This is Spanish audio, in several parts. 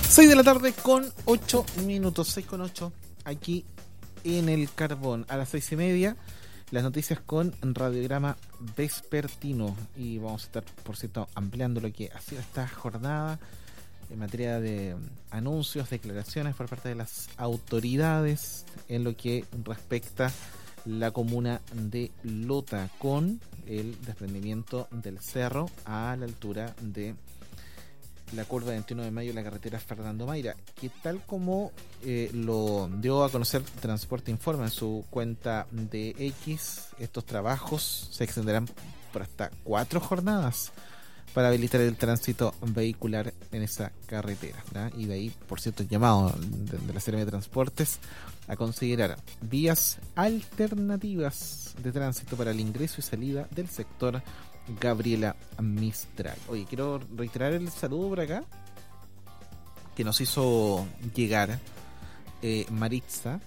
6 de la tarde con 8 minutos, 6 con 8, aquí en el Carbón. A las 6:30, las noticias con Radiograma Vespertino. Y vamos a estar, por cierto, ampliando lo que ha sido esta jornada en materia de anuncios, declaraciones por parte de las autoridades en lo que respecta la comuna de Lota, con el desprendimiento del cerro a la altura de la curva 21 de mayo, la carretera Fernando Mayra, que tal como lo dio a conocer Transporte Informa en su cuenta de X, estos trabajos se extenderán por hasta 4 jornadas para habilitar el tránsito vehicular en esa carretera, ¿verdad? Y de ahí, por cierto, el llamado de la Seremía de Transportes a considerar vías alternativas de tránsito para el ingreso y salida del sector Gabriela Mistral. Oye, quiero reiterar el saludo por acá que nos hizo llegar Maritza,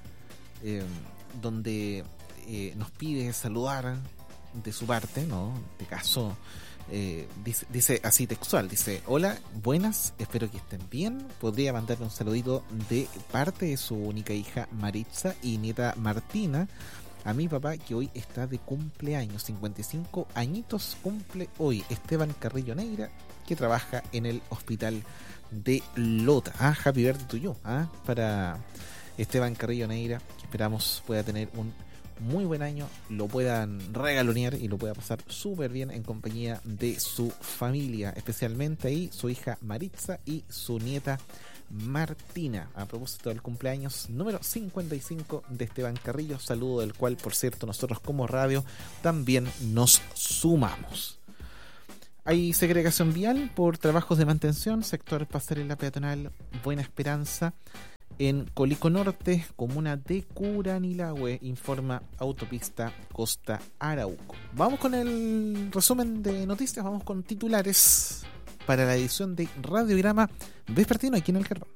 donde nos pide saludar de su parte, ¿no? De caso, dice así textual, dice: hola, buenas, espero que estén bien. Podría mandarle un saludito de parte de su única hija Maritza y nieta Martina a mi papá, que hoy está de cumpleaños, 55 añitos cumple hoy, Esteban Carrillo Neira, que trabaja en el hospital de Lota. Happy birthday to you, para Esteban Carrillo Neira, que esperamos pueda tener un muy buen año, lo puedan regalonear y lo pueda pasar súper bien en compañía de su familia, especialmente ahí su hija Maritza y su nieta Martina, a propósito del cumpleaños número 55 de Esteban Carrillo, saludo del cual, por cierto, nosotros como radio también nos sumamos. Hay segregación vial por trabajos de mantención, sector pasarela peatonal Buena Esperanza en Colico Norte, comuna de Curanilahue, informa Autopista Costa Arauco. Vamos con el resumen de noticias, vamos con titulares para la edición de Radiograma Vespertino aquí en el Carbón.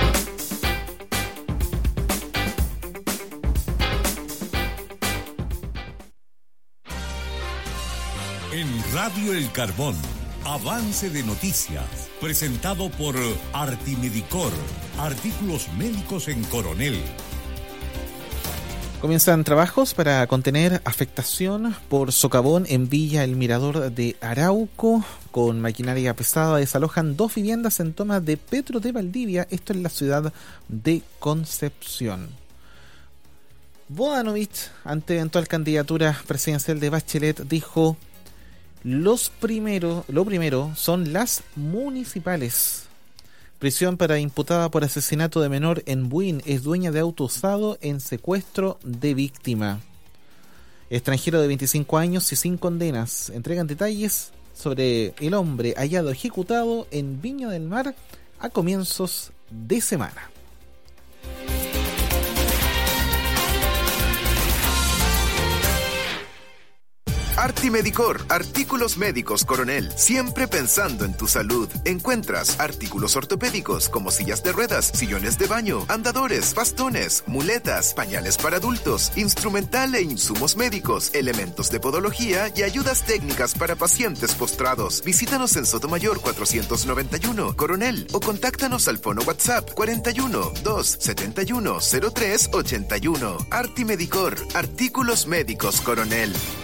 En Radio El Carbón, avance de noticias, presentado por Artimedicor, artículos médicos en Coronel. Comienzan trabajos para contener afectación por socavón en Villa El Mirador de Arauco. Con maquinaria pesada desalojan 2 viviendas en toma de Petro de Valdivia, esto en la ciudad de Concepción. Bodanovich, ante eventual candidatura presidencial de Bachelet, dijo: lo primero son las municipales. Prisión para imputada por asesinato de menor en Buin, es dueña de auto usado en secuestro de víctima. Extranjero de 25 años y sin condenas. Entregan detalles sobre el hombre hallado ejecutado en Viña del Mar a comienzos de semana. Artimedicor, artículos médicos Coronel, siempre pensando en tu salud. Encuentras artículos ortopédicos como sillas de ruedas, sillones de baño, andadores, bastones, muletas, pañales para adultos, instrumental e insumos médicos, elementos de podología y ayudas técnicas para pacientes postrados. Visítanos en Sotomayor 491, Coronel, o contáctanos al fono WhatsApp 41 271 0381. Artimedicor, artículos médicos Coronel.